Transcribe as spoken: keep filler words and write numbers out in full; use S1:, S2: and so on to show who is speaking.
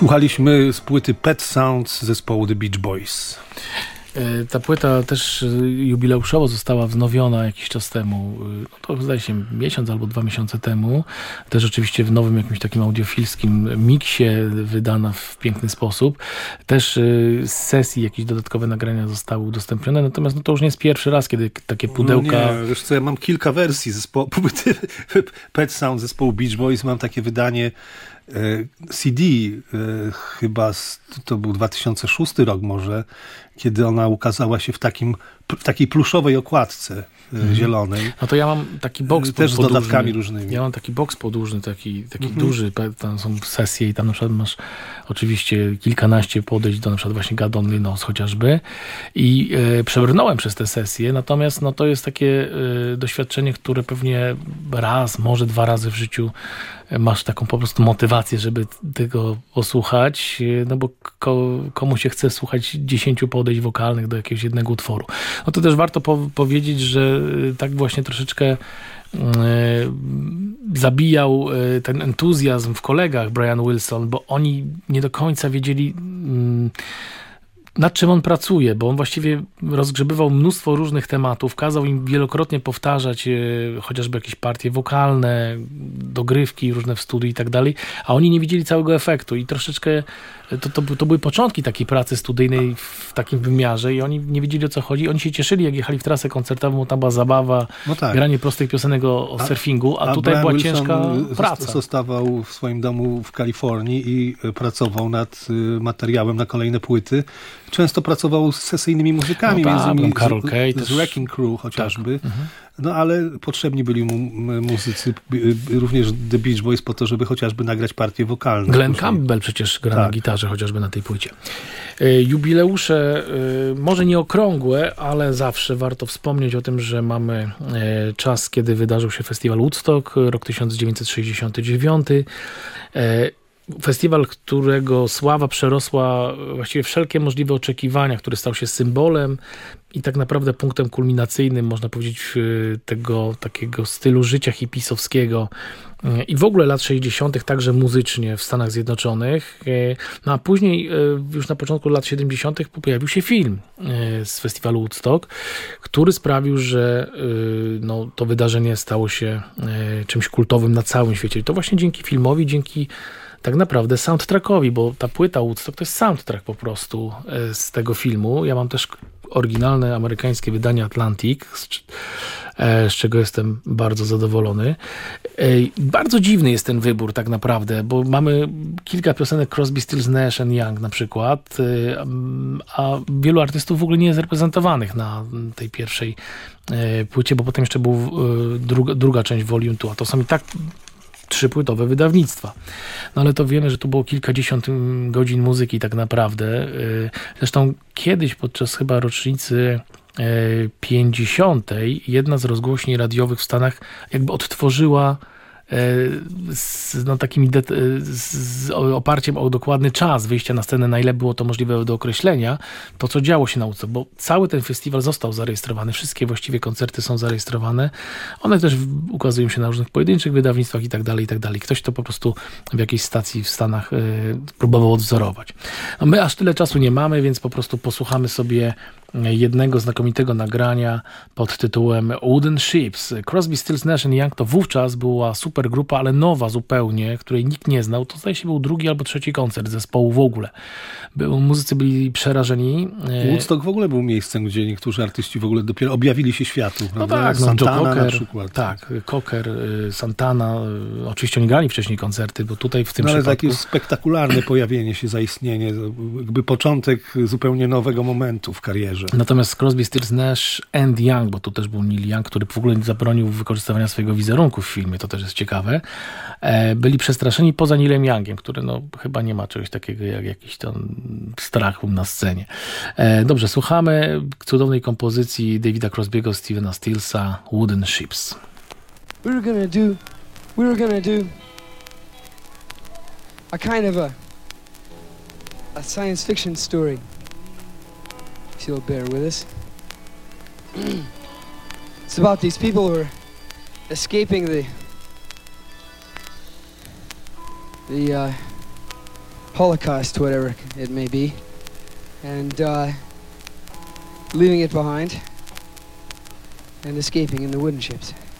S1: Słuchaliśmy z płyty Pet Sounds zespołu The Beach Boys.
S2: Ta płyta też jubileuszowo została wznowiona jakiś czas temu, no to zdaje się miesiąc albo dwa miesiące temu. Też oczywiście w nowym jakimś takim audiofilskim miksie wydana w piękny sposób. Też z sesji jakieś dodatkowe nagrania zostały udostępnione, natomiast no to już nie jest pierwszy raz, kiedy takie pudełka...
S1: No nie, wiesz co, ja mam kilka wersji zespołu, płyty Pet Sounds zespołu Beach Boys, mam takie wydanie C D, chyba z, to był dwa tysiące szósty rok może, kiedy ona ukazała się w, takim, w takiej pluszowej okładce mm. zielonej.
S2: No to ja mam taki boks
S1: też
S2: podłużny.
S1: z dodatkami różnymi.
S2: Ja mam taki boks podłużny, taki, taki mm-hmm. duży, tam są sesje i tam na przykład masz oczywiście kilkanaście podejść do na przykład właśnie God Only Knows chociażby i e, przebrnąłem przez te sesje, natomiast no to jest takie e, doświadczenie, które pewnie raz, może dwa razy w życiu masz taką po prostu motywację, żeby tego posłuchać, no bo ko, komu się chce słuchać dziesięciu podejść wokalnych do jakiegoś jednego utworu. No to też warto po, powiedzieć, że tak właśnie troszeczkę e, zabijał e, ten entuzjazm w kolegach Brian Wilson, bo oni nie do końca wiedzieli mm, nad czym on pracuje, bo on właściwie rozgrzebywał mnóstwo różnych tematów, kazał im wielokrotnie powtarzać e, chociażby jakieś partie wokalne, dogrywki różne w studiu i tak dalej, a oni nie widzieli całego efektu i troszeczkę to, to, to były początki takiej pracy studyjnej w takim wymiarze i oni nie wiedzieli, o co chodzi. Oni się cieszyli, jak jechali w trasę koncertową, tam była zabawa, no tak. granie prostych piosenek o, o surfingu, a, a tutaj Brian była Wilson ciężka praca.
S1: Zostawał w swoim domu w Kalifornii i pracował nad materiałem na kolejne płyty. Często pracował z sesyjnymi muzykami,
S2: no tak,
S1: między innymi
S2: Carol
S1: z,
S2: Kay,
S1: z
S2: też...
S1: Wrecking Crew chociażby. Tak. Mhm. No ale potrzebni byli mu muzycy, również The Beach Boys, po to, żeby chociażby nagrać partię wokalną.
S2: Glenn Campbell przecież gra tak. na gitarze chociażby na tej płycie. Jubileusze, może nie okrągłe, ale zawsze warto wspomnieć o tym, że mamy czas, kiedy wydarzył się festiwal Woodstock, rok tysiąc dziewięćset sześćdziesiąty dziewiąty. Festiwal, którego sława przerosła właściwie wszelkie możliwe oczekiwania, który stał się symbolem i tak naprawdę punktem kulminacyjnym, można powiedzieć, tego takiego stylu życia hipisowskiego i w ogóle lat sześćdziesiątych także muzycznie w Stanach Zjednoczonych. No a później, już na początku lat siedemdziesiątych pojawił się film z festiwalu Woodstock, który sprawił, że no, to wydarzenie stało się czymś kultowym na całym świecie. I to właśnie dzięki filmowi, dzięki tak naprawdę soundtrackowi, bo ta płyta Woodstock to jest soundtrack po prostu z tego filmu. Ja mam też oryginalne amerykańskie wydanie Atlantic, z, z czego jestem bardzo zadowolony. Bardzo dziwny jest ten wybór tak naprawdę, bo mamy kilka piosenek Crosby, Stills, Nash and Young na przykład, a wielu artystów w ogóle nie jest reprezentowanych na tej pierwszej płycie, bo potem jeszcze był druga, druga część Volume dwa, a to są i tak trzypłytowe wydawnictwa. No ale to wiemy, że to było kilkadziesiąt godzin muzyki tak naprawdę. Zresztą kiedyś podczas chyba rocznicy pięćdziesiątej jedna z rozgłośni radiowych w Stanach jakby odtworzyła z no, takim de- z oparciem o dokładny czas wyjścia na scenę, na ile było to możliwe do określenia, to co działo się na Woodstock, bo cały ten festiwal został zarejestrowany, wszystkie właściwie koncerty są zarejestrowane, one też ukazują się na różnych pojedynczych wydawnictwach i tak dalej, i tak dalej. Ktoś to po prostu w jakiejś stacji w Stanach y, próbował odwzorować. No, my aż tyle czasu nie mamy, więc po prostu posłuchamy sobie jednego znakomitego nagrania pod tytułem Wooden Ships. Crosby, Stills, Nash and Young to wówczas była super grupa, ale nowa zupełnie, której nikt nie znał. To zdaje się był drugi albo trzeci koncert zespołu w ogóle. Był, muzycy byli przerażeni.
S1: Woodstock w ogóle był miejscem, gdzie niektórzy artyści w ogóle dopiero objawili się światu.
S2: No tak, no,
S1: Santana
S2: Joe Cocker,
S1: na przykład.
S2: Tak, Cocker, Santana. Oczywiście oni grali wcześniej koncerty, bo tutaj w tym
S1: no, ale
S2: przypadku...
S1: takie spektakularne pojawienie się, zaistnienie, jakby początek zupełnie nowego momentu w karierze.
S2: Natomiast Crosby, Stills, Nash and Young, bo tu też był Neil Young, który w ogóle zabronił wykorzystywania swojego wizerunku w filmie, to też jest ciekawe, byli przestraszeni poza Neilem Youngiem, który no, chyba nie ma czegoś takiego jak jakiś tam strach na scenie. Dobrze, słuchamy cudownej kompozycji Davida Crosby'ego, Stevena Stillsa, Wooden Ships.
S3: We were gonna do, we were gonna do a kind of a, a science fiction story. If you'll bear with us. It's about these people who are escaping the the uh, Holocaust, whatever it may be, and uh, leaving it behind and escaping in the wooden ships.